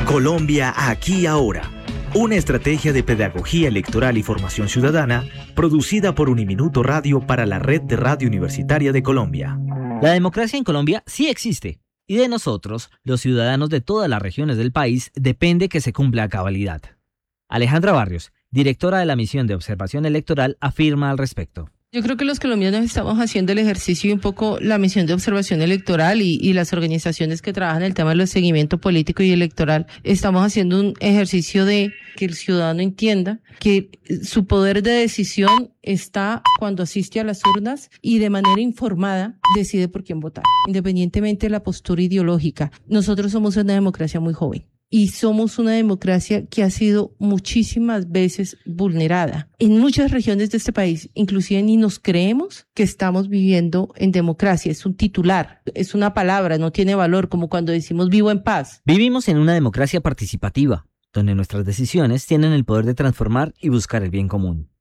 Colombia aquí ahora. Una estrategia de pedagogía electoral y formación ciudadana producida por Uniminuto Radio para la Red de Radio Universitaria de Colombia. La democracia en Colombia sí existe. Y de nosotros, los ciudadanos de todas las regiones del país, depende que se cumpla a cabalidad. Alejandra Barrios, directora de la Misión de Observación Electoral, afirma al respecto. Yo creo que los colombianos estamos haciendo el ejercicio y un poco la misión de observación electoral y las organizaciones que trabajan el tema del seguimiento político y electoral. Estamos haciendo un ejercicio de que el ciudadano entienda que su poder de decisión está cuando asiste a las urnas y de manera informada decide por quién votar, independientemente de la postura ideológica. Nosotros somos una democracia muy joven. Y somos una democracia que ha sido muchísimas veces vulnerada. En muchas regiones de este país, inclusive ni nos creemos que estamos viviendo en democracia. Es un titular, es una palabra, no tiene valor, como cuando decimos vivo en paz. Vivimos en una democracia participativa, donde nuestras decisiones tienen el poder de transformar y buscar el bien común.